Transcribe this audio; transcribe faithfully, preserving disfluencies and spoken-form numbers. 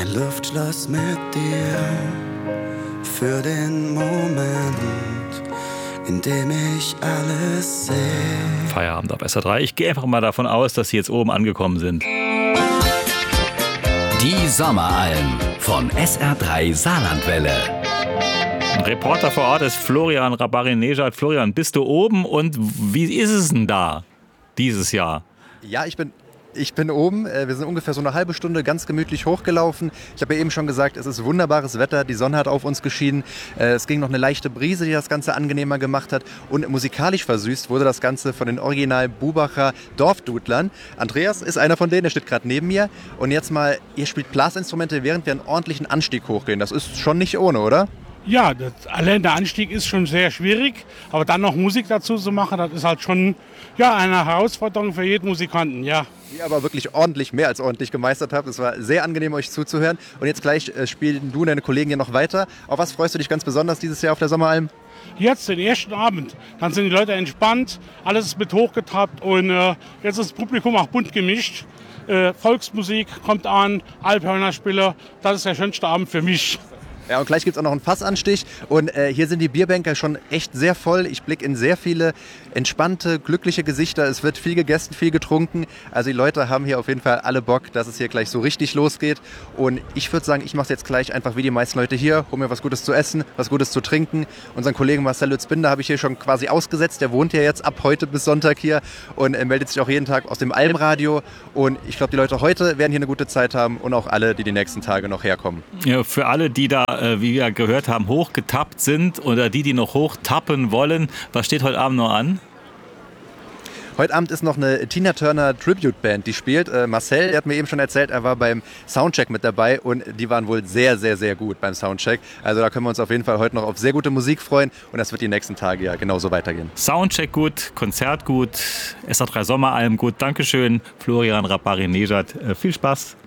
Ein Luftschloss mit dir für den Moment, in dem ich alles sehe. Feierabend auf S R drei. Ich gehe einfach mal davon aus, dass Sie jetzt oben angekommen sind. Die Sommeralm von S R drei Saarlandwelle. Reporter vor Ort ist Florian Rabari-Nejad. Florian, bist du oben und wie ist es denn da dieses Jahr? Ja, ich bin, ich bin oben. Wir sind ungefähr so eine halbe Stunde ganz gemütlich hochgelaufen. Ich habe ja eben schon gesagt, es ist wunderbares Wetter. Die Sonne hat auf uns geschienen. Es ging noch eine leichte Brise, die das Ganze angenehmer gemacht hat. Und musikalisch versüßt wurde das Ganze von den original Bubacher Dorfdudlern. Andreas ist einer von denen, der steht gerade neben mir. Und jetzt mal, ihr spielt Blasinstrumente, während wir einen ordentlichen Anstieg hochgehen. Das ist schon nicht ohne, oder? Ja, das, allein der Anstieg ist schon sehr schwierig, aber dann noch Musik dazu zu machen, das ist halt schon ja, eine Herausforderung für jeden Musikanten, ja. Die ihr aber wirklich ordentlich, mehr als ordentlich gemeistert habt. Es war sehr angenehm, euch zuzuhören. Und jetzt gleich äh, spielen du und deine Kollegen hier noch weiter. Auf was freust du dich ganz besonders dieses Jahr auf der Sommeralm? Jetzt den ersten Abend, dann sind die Leute entspannt, alles ist mit hochgetappt und äh, jetzt ist das Publikum auch bunt gemischt. Äh, Volksmusik kommt an, Alphörnerspieler, das ist der schönste Abend für mich. Ja, und gleich gibt es auch noch einen Fassanstich und äh, hier sind die Bierbänke schon echt sehr voll. Ich blicke in sehr viele entspannte, glückliche Gesichter. Es wird viel gegessen, viel getrunken. Also die Leute haben hier auf jeden Fall alle Bock, dass es hier gleich so richtig losgeht. Und ich würde sagen, ich mache es jetzt gleich einfach wie die meisten Leute hier. Hol mir was Gutes zu essen, was Gutes zu trinken. Unseren Kollegen Marcel Lützbinder habe ich hier schon quasi ausgesetzt. Der wohnt ja jetzt ab heute bis Sonntag hier und äh, meldet sich auch jeden Tag aus dem Almradio. Und ich glaube, die Leute heute werden hier eine gute Zeit haben und auch alle, die die nächsten Tage noch herkommen. Ja, für alle, die da wie wir gehört haben, hochgetappt sind oder die, die noch hochtappen wollen. Was steht heute Abend noch an? Heute Abend ist noch eine Tina Turner Tribute Band, die spielt. Äh, Marcel, der hat mir eben schon erzählt, er war beim Soundcheck mit dabei und die waren wohl sehr, sehr, sehr gut beim Soundcheck. Also da können wir uns auf jeden Fall heute noch auf sehr gute Musik freuen und das wird die nächsten Tage ja genauso weitergehen. Soundcheck gut, Konzert gut, S R drei Sommeralm gut. Dankeschön, Florian Rabari-Nejad. Äh, viel Spaß.